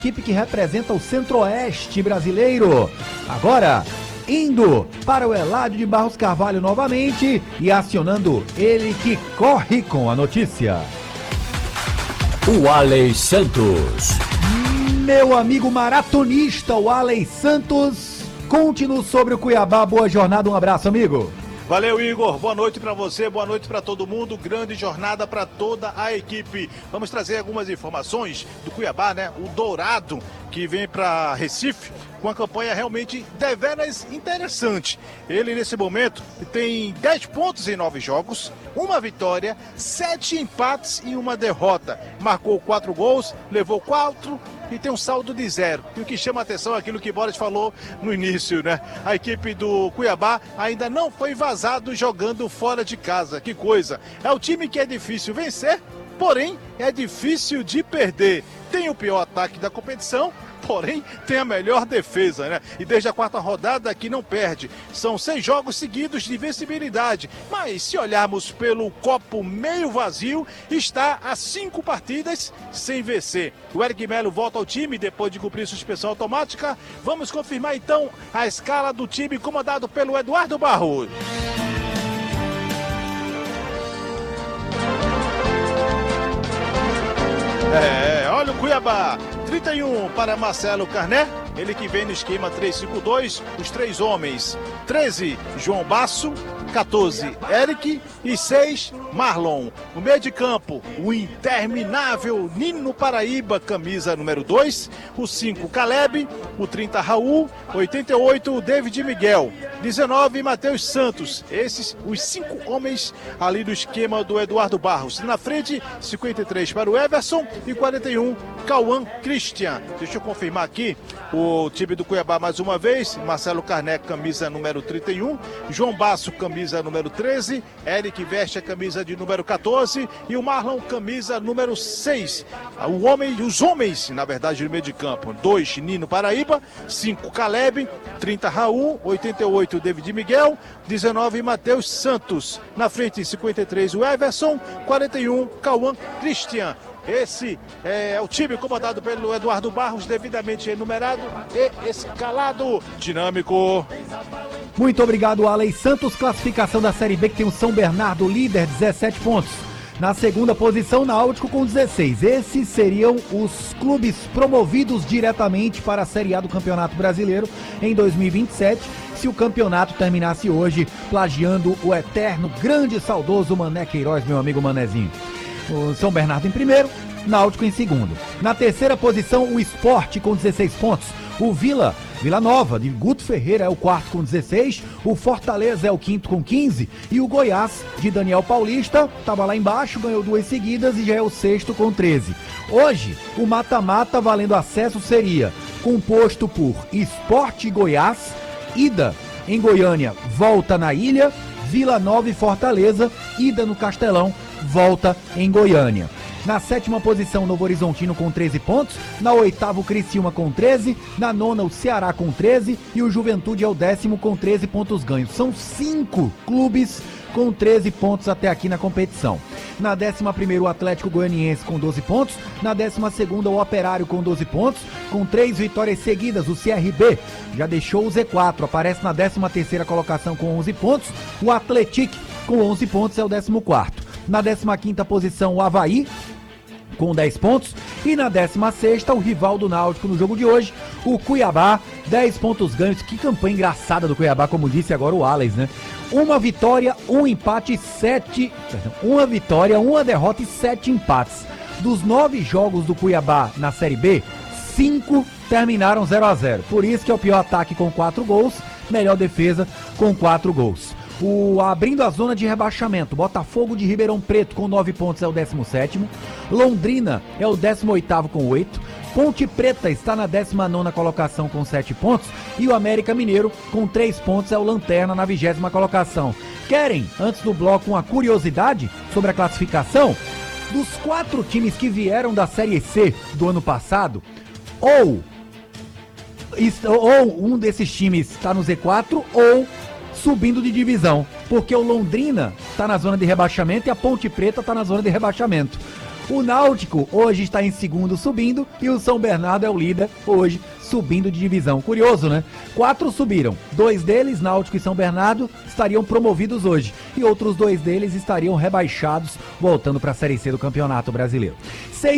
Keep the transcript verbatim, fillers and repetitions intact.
equipe que representa o Centro-Oeste brasileiro. Agora, indo para o Eladio de Barros Carvalho novamente e acionando ele que corre com a notícia. O Alex Santos. Meu amigo maratonista, o Alex Santos, conte-nos sobre o Cuiabá. Boa jornada, um abraço, amigo. Valeu, Igor. Boa noite para você, boa noite para todo mundo. Grande jornada para toda a equipe. Vamos trazer algumas informações do Cuiabá, né? O Dourado, que vem para Recife com uma campanha realmente deveras interessante. Ele, nesse momento, tem dez pontos em nove jogos, uma vitória, sete empates e uma derrota. Marcou quatro gols, levou quatro e tem um saldo de zero. E o que chama a atenção é aquilo que Boris falou no início, né? A equipe do Cuiabá ainda não foi vazado jogando fora de casa. Que coisa! É o time que é difícil vencer, porém é difícil de perder. Tem o pior ataque da competição, porém tem a melhor defesa, né? E desde a quarta rodada que não perde. São seis jogos seguidos de vencibilidade. Mas se olharmos pelo copo meio vazio, está a cinco partidas sem vencer. O Eric Melo volta ao time depois de cumprir suspensão automática. Vamos confirmar então a escala do time comandado pelo Eduardo Barros. É, olha o Cuiabá. trinta e um para Marcelo Carné, ele que vem no esquema três cinco dois, os três homens. treze, João Basso. quatorze, Eric. E seis, Marlon. No meio de campo, o interminável Nino Paraíba, camisa número dois. O cinco, Caleb. O trinta, Raul. oitenta e oito, David Miguel. dezenove, Matheus Santos. Esses, os cinco homens ali do esquema do Eduardo Barros. Na frente, cinquenta e três para o Everson e quarenta e um, Cauã Christian. Deixa eu confirmar aqui o time do Cuiabá mais uma vez. Marcelo Carné, camisa número trinta e um. João Basso, camisa número treze. Eric veste a camisa de número quatorze. E o Marlon, camisa número seis. O homem, os homens, na verdade, no meio de campo. dois, Nino Paraíba. cinco, Caleb. trinta, Raul. oitenta e oito, David Miguel. dezenove, Matheus Santos. Na frente, cinquenta e três, o Everson. quarenta e um, Cauã Christian. Esse é o time comandado pelo Eduardo Barros, devidamente enumerado e escalado. Dinâmico. Muito obrigado, Alex Santos. Classificação da Série B, que tem o São Bernardo líder, dezessete pontos. Na segunda posição, Náutico com dezesseis. Esses seriam os clubes promovidos diretamente para a Série A do Campeonato Brasileiro em dois mil e vinte e sete, se o campeonato terminasse hoje, plagiando o eterno, grande e saudoso Mané Queiroz, meu amigo Manezinho. O São Bernardo em primeiro, Náutico em segundo. Na terceira posição, o Sport com dezesseis pontos. O Vila, Vila Nova, de Guto Ferreira, é o quarto com dezesseis. O Fortaleza é o quinto com quinze. E o Goiás, de Daniel Paulista, estava lá embaixo, ganhou duas seguidas e já é o sexto com treze. Hoje, o mata-mata valendo acesso seria composto por Sport e Goiás, ida em Goiânia, volta na Ilha, Vila Nova e Fortaleza, ida no Castelão, volta em Goiânia. Na sétima posição, Novo Horizontino com treze pontos. Na oitava, o Criciúma com treze. Na nona, o Ceará com treze. E o Juventude é o décimo com treze pontos ganhos. São cinco clubes com treze pontos até aqui na competição. Na décima primeira, o Atlético Goianiense com doze pontos. Na décima segunda, o Operário com doze pontos. Com três vitórias seguidas, o C R B já deixou o Z quatro. Aparece na décima terceira colocação com onze pontos. O Atlético com onze pontos é o décimo quarto. Na décima quinta posição, o Avaí, com dez pontos. E na décima sexta, o rival do Náutico no jogo de hoje, o Cuiabá, dez pontos ganhos. Que campanha engraçada do Cuiabá, como disse agora o Alex, né? Uma vitória, um empate, sete... Perdão, uma vitória, uma derrota e sete empates. Dos nove jogos do Cuiabá na Série B, cinco terminaram zero a zero. Por isso que é o pior ataque com quatro gols, melhor defesa com quatro gols. O, abrindo a zona de rebaixamento, Botafogo de Ribeirão Preto com nove pontos é o décimo sétimo, Londrina é o décimo oitavo com oito, Ponte Preta está na décima nona colocação com sete pontos e o América Mineiro com três pontos é o lanterna na vigésima colocação. Querem, antes do bloco, uma curiosidade sobre a classificação? Dos quatro times que vieram da Série C do ano passado, ou, ou um desses times está no Z quatro ou subindo de divisão, porque o Londrina está na zona de rebaixamento e a Ponte Preta está na zona de rebaixamento. O Náutico hoje está em segundo subindo e o São Bernardo é o líder hoje subindo de divisão. Curioso, né? Quatro subiram. Dois deles, Náutico e São Bernardo, estariam promovidos hoje. E outros dois deles estariam rebaixados, voltando para a Série C do Campeonato Brasileiro. Seis